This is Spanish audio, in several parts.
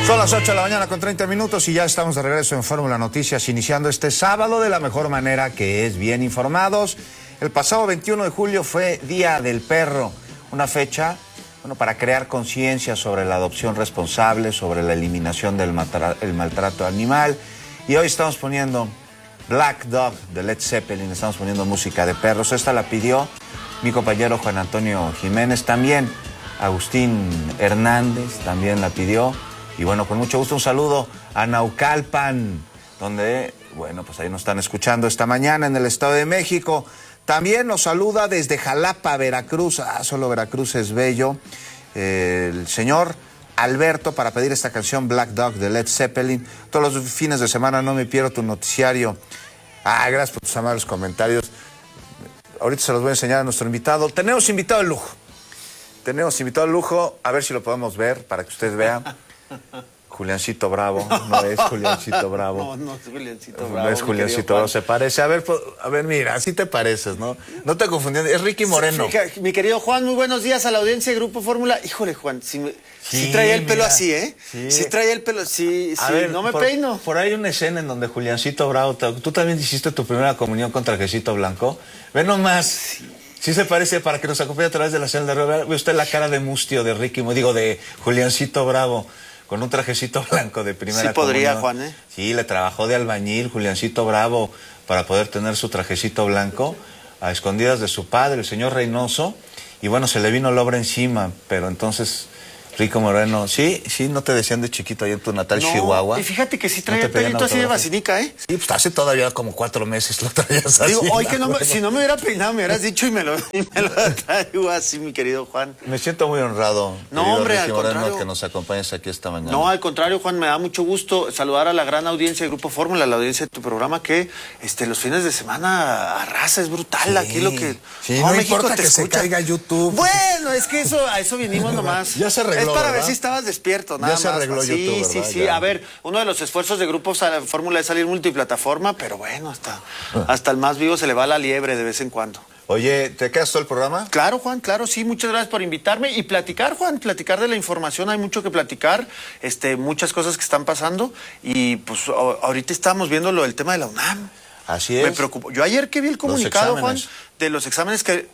Son las 8 de la mañana con 30 minutos y ya estamos de regreso en Fórmula Noticias, iniciando este sábado de la mejor manera, que es bien informados. El pasado 21 de julio fue Día del Perro, una fecha para crear conciencia sobre la adopción responsable, sobre la eliminación del maltrato animal. Y hoy estamos poniendo Black Dog de Led Zeppelin, estamos poniendo música de perros. Esta la pidió mi compañero Juan Antonio Jiménez, también Agustín Hernández también la pidió. Y bueno, con mucho gusto un saludo a Naucalpan, donde, bueno, pues ahí nos están escuchando esta mañana en el Estado de México. También nos saluda desde Jalapa, Veracruz. Solo Veracruz es bello. El señor Alberto, para pedir esta canción Black Dog de Led Zeppelin. Todos los fines de semana no me pierdo tu noticiario. Gracias por tus amables comentarios. Ahorita se los voy a enseñar a nuestro invitado. Tenemos invitado de lujo. A ver si lo podemos ver para que usted vea. Juliancito Bravo, no es Juliancito Bravo. No es Juliancito Bravo. No es Juliancito Bravo, se parece. A ver, mira, así te pareces, ¿no? No te confundí, es Ricky Moreno. Sí, mi querido Juan, muy buenos días a la audiencia de Grupo Fórmula. Híjole, Juan, sí traía el pelo así, ¿eh? Sí traía el pelo, sí, ver, no me peino. Por ahí hay una escena en donde Juliancito Bravo, tú también hiciste tu primera comunión con trajecito blanco. Ve nomás. Sí se parece, para que nos acompañe a través de la señal de radio. Ve usted la cara de mustio de Ricky, de Juliancito Bravo, con un trajecito blanco de primera comunión. Sí podría, Juan, ¿eh? Sí, le trabajó de albañil Juliancito Bravo para poder tener su trajecito blanco a escondidas de su padre, el señor Reynoso. Y bueno, se le vino la obra encima, pero entonces Rico Moreno, sí, no te decían de chiquito ahí en tu natal Chihuahua. Y fíjate que sí traía el pelito así de vacinica, ¿eh? Sí, pues hace todavía como 4 meses lo traías así. Digo, hoy que si no me hubiera peinado, me hubieras dicho y me lo traigo así, mi querido Juan. Me siento muy honrado. No, hombre, Ricky al Moreno, contrario. que nos acompañes aquí esta mañana. No, al contrario, Juan, me da mucho gusto saludar a la gran audiencia de Grupo Fórmula, la audiencia de tu programa, que los fines de semana arrasa, es brutal. Sí, aquí lo que... Sí, no importa que se caiga YouTube. Bueno, es que a eso vinimos nomás. Ya se arregló, es para ¿verdad? ver si estabas despierto, nada más. Ya se arregló YouTube, ¿verdad? Sí. Ya. A ver, uno de los esfuerzos de Grupo Fórmula es salir multiplataforma, pero bueno, hasta el más vivo se le va la liebre de vez en cuando. Oye, ¿te quedas todo el programa? Claro, Juan, claro, sí. Muchas gracias por invitarme y platicar, Juan, platicar de la información. Hay mucho que platicar, muchas cosas que están pasando y pues ahorita estábamos viendo el tema de la UNAM. Así es. Me preocupó. Yo ayer que vi el comunicado, Juan, de los exámenes que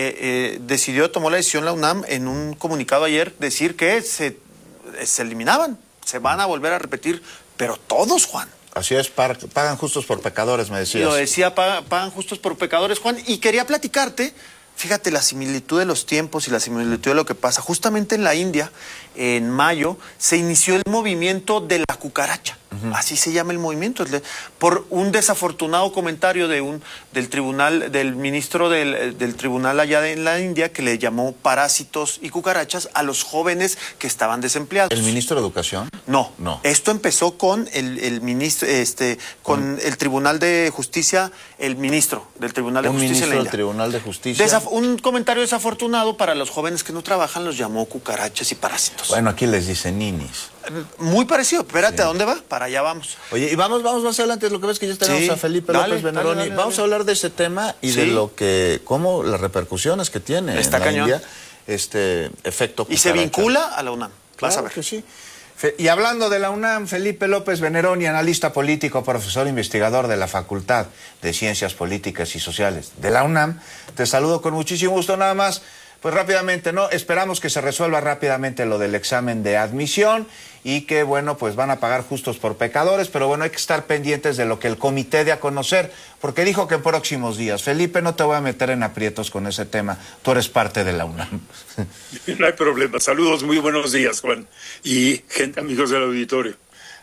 tomó la decisión la UNAM en un comunicado ayer, decir que se eliminaban, se van a volver a repetir, pero todos, Juan. Así es, pagan justos por pecadores, me decías. Lo decía, pagan justos por pecadores, Juan, y quería platicarte, fíjate, la similitud de los tiempos y la similitud de lo que pasa. Justamente en la India, en mayo, se inició el movimiento de la cucaracha. Así se llama el movimiento, por un desafortunado comentario del tribunal, del ministro del tribunal allá en la India, que le llamó parásitos y cucarachas a los jóvenes que estaban desempleados. ¿El ministro de Educación? No. Esto empezó con el ministro, con el Tribunal de Justicia, el ministro del Tribunal de Justicia en la India. Del Tribunal de Justicia. Un comentario desafortunado para los jóvenes que no trabajan, los llamó cucarachas y parásitos. Bueno, aquí les dicen ninis. Muy parecido. Espérate, ¿a dónde va? Para allá vamos. Oye, y vamos más adelante. Lo que ves que ya tenemos a Felipe López Veneroni. Dale. Vamos a hablar de ese tema y de cómo las repercusiones que tiene en la India este efecto cucaracha. Y se vincula a la UNAM. Vas a ver. Que sí. Y hablando de la UNAM, Felipe López Veneroni, analista político, profesor investigador de la Facultad de Ciencias Políticas y Sociales de la UNAM, te saludo con muchísimo gusto. Nada más, pues rápidamente, esperamos que se resuelva rápidamente lo del examen de admisión y que, bueno, pues van a pagar justos por pecadores, pero bueno, hay que estar pendientes de lo que el comité dé a conocer, porque dijo que en próximos días. Felipe, no te voy a meter en aprietos con ese tema, tú eres parte de la UNAM. No hay problema. Saludos, muy buenos días, Juan, y amigos del auditorio.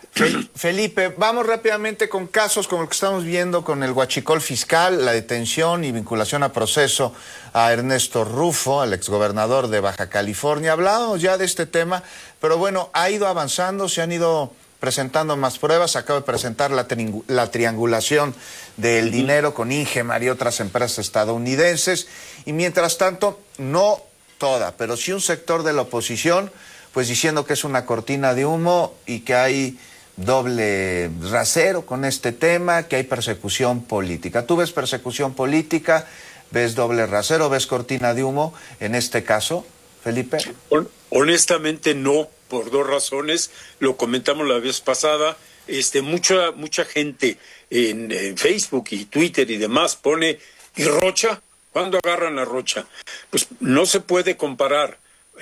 Felipe, vamos rápidamente con casos como el que estamos viendo con el huachicol fiscal, la detención y vinculación a proceso a Ernesto Rufo, al exgobernador de Baja California. Hablábamos ya de este tema, pero bueno, ha ido avanzando, se han ido presentando más pruebas. Acabo de presentar la triangulación del dinero con Ingemar y otras empresas estadounidenses. Y mientras tanto, no toda, pero sí un sector de la oposición, pues diciendo que es una cortina de humo y que hay doble rasero con este tema, que hay persecución política. ¿Tú ves persecución política, ves doble rasero, ves cortina de humo en este caso, Felipe? Honestamente no, por dos razones, lo comentamos la vez pasada. Mucha gente en Facebook y Twitter y demás pone, ¿y Rocha? ¿Cuándo agarran a Rocha? Pues no se puede comparar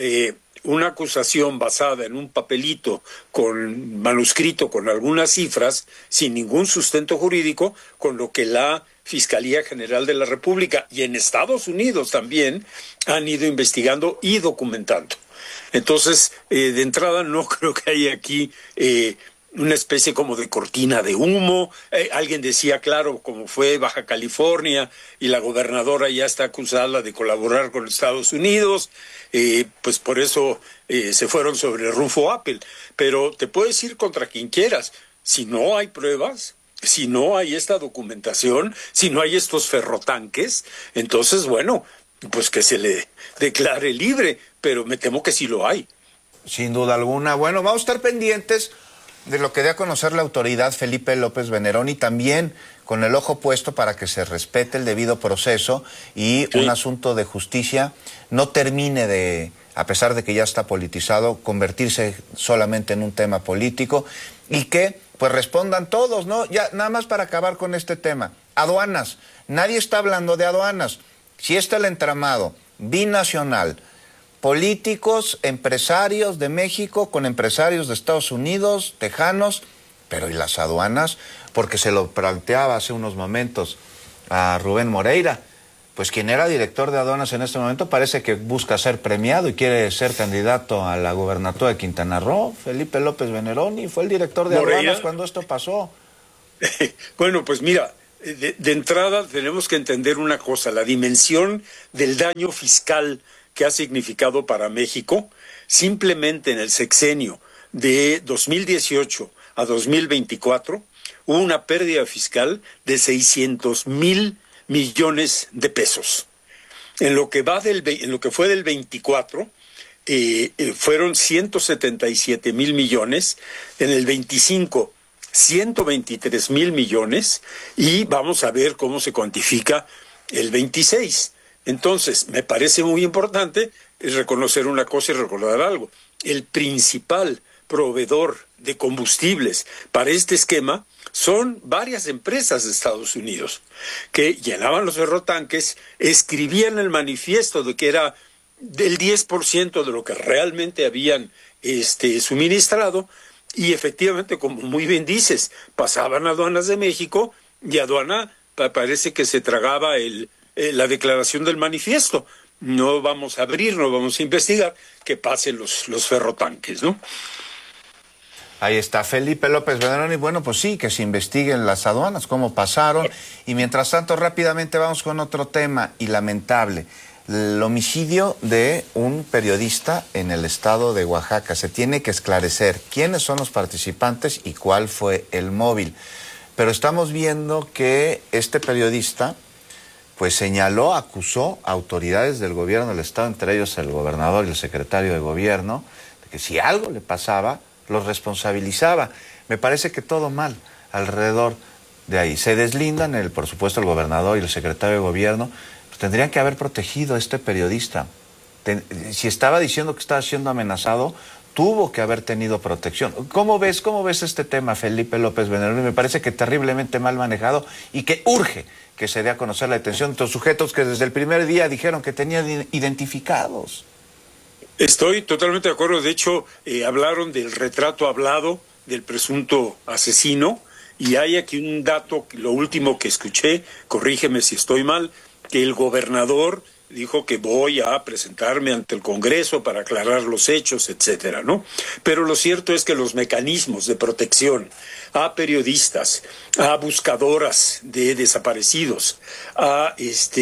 una acusación basada en un papelito con manuscrito con algunas cifras sin ningún sustento jurídico con lo que la Fiscalía General de la República y en Estados Unidos también han ido investigando y documentando. Entonces, de entrada no creo que haya aquí una especie como de cortina de humo. Alguien decía, claro, como fue Baja California y la gobernadora ya está acusada de colaborar con Estados Unidos, pues por eso se fueron sobre Rufo Apple. Pero te puedes ir contra quien quieras. Si no hay pruebas, si no hay esta documentación, si no hay estos ferrotanques, entonces, bueno, pues que se le declare libre, pero me temo que sí lo hay. Sin duda alguna. Bueno, vamos a estar pendientes de lo que dé a conocer la autoridad Felipe López Veneroni, también con el ojo puesto para que se respete el debido proceso y sí, un asunto de justicia no termine de, a pesar de que ya está politizado, convertirse solamente en un tema político y que pues respondan todos, ¿no? Ya nada más para acabar con este tema. Aduanas, nadie está hablando de aduanas. Si está el entramado binacional, políticos, empresarios de México con empresarios de Estados Unidos, tejanos, pero ¿y las aduanas? Porque se lo planteaba hace unos momentos a Rubén Moreira, pues quien era director de aduanas en este momento parece que busca ser premiado y quiere ser candidato a la gubernatura de Quintana Roo. Felipe López Veneroni fue el director de aduanas cuando esto pasó. Bueno, pues mira, de entrada tenemos que entender una cosa, la dimensión del daño fiscal que ha significado para México. Simplemente en el sexenio de 2018 a 2024 hubo una pérdida fiscal de 600,000 millones de pesos. En lo que fue del 24 fueron 177,000 millones, en el 25 123,000 millones y vamos a ver cómo se cuantifica el 26. Entonces, me parece muy importante reconocer una cosa y recordar algo. El principal proveedor de combustibles para este esquema son varias empresas de Estados Unidos que llenaban los ferrotanques, escribían el manifiesto de que era del 10% de lo que realmente habían suministrado y efectivamente, como muy bien dices, pasaban a aduanas de México y aduana parece que se tragaba la declaración del manifiesto. No vamos a abrir, no vamos a investigar, que pasen los ferrotanques, ¿no? Ahí está Felipe López Veneroni. Bueno, pues sí, que se investiguen las aduanas, cómo pasaron. Y mientras tanto, rápidamente vamos con otro tema y lamentable. El homicidio de un periodista en el estado de Oaxaca. Se tiene que esclarecer quiénes son los participantes y cuál fue el móvil. Pero estamos viendo que este periodista pues señaló, acusó a autoridades del gobierno del estado, entre ellos el gobernador y el secretario de gobierno, de que si algo le pasaba, los responsabilizaba. Me parece que todo mal alrededor de ahí. Se deslindan, por supuesto, el gobernador y el secretario de gobierno, pues tendrían que haber protegido a este periodista. Si estaba diciendo que estaba siendo amenazado, tuvo que haber tenido protección. ¿Cómo ves este tema, Felipe López Veneroni? Me parece que terriblemente mal manejado y que urge que se dé a conocer la detención de estos sujetos que desde el primer día dijeron que tenían identificados. Estoy totalmente de acuerdo. De hecho, hablaron del retrato hablado del presunto asesino y hay aquí un dato, lo último que escuché, corrígeme si estoy mal, que el gobernador dijo que voy a presentarme ante el Congreso para aclarar los hechos, etcétera, ¿no? Pero lo cierto es que los mecanismos de protección a periodistas, a buscadoras de desaparecidos, a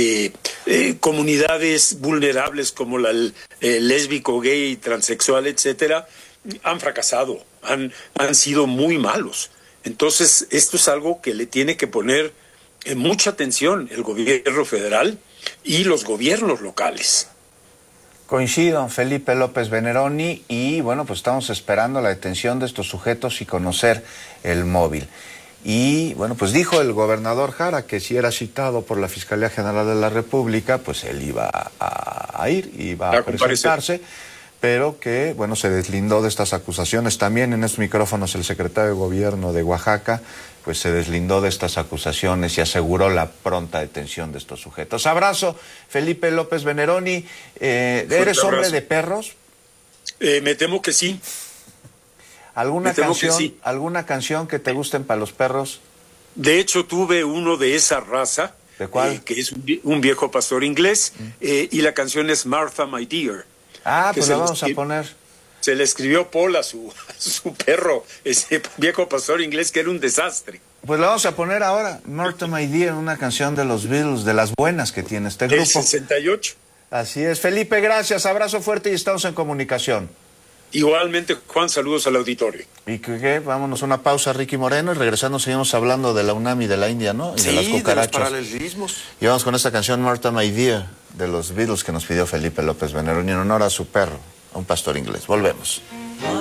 comunidades vulnerables como el lésbico, gay, transexual, etcétera, han fracasado, han sido muy malos. Entonces, esto es algo que le tiene que poner mucha atención el gobierno federal y los gobiernos locales. Coincido, Felipe López Veneroni, y bueno, pues estamos esperando la detención de estos sujetos y conocer el móvil. Y bueno, pues dijo el gobernador Jara que si era citado por la Fiscalía General de la República, pues él iba a ir, iba a presentarse. pero que, bueno, se deslindó de estas acusaciones. También en estos micrófonos el secretario de Gobierno de Oaxaca, pues se deslindó de estas acusaciones y aseguró la pronta detención de estos sujetos. Abrazo, Felipe López Veneroni. ¿Eres hombre de perros? Me temo que sí. ¿Alguna canción que te gusten para los perros? De hecho, tuve uno de esa raza. ¿De cuál? Que es un viejo pastor inglés, y la canción es Martha, My Dear. Pues la vamos a poner. Se le escribió Paul a su perro, ese viejo pastor inglés que era un desastre. Pues la vamos a poner ahora, Martha, My Dear, una canción de los Beatles, de las buenas que tiene este grupo. El 68. Así es. Felipe, gracias, abrazo fuerte y estamos en comunicación. Igualmente, Juan, saludos al auditorio. ¿Y qué? Vámonos a una pausa, Ricky Moreno, y regresando seguimos hablando de la UNAM y de la India, ¿no? Y sí, de las cucarachas. de los paralelismos. Y vamos con esta canción, Martha, My Dear, de los Beatles, que nos pidió Felipe López Veneroni en honor a su perro, a un pastor inglés. Volvemos.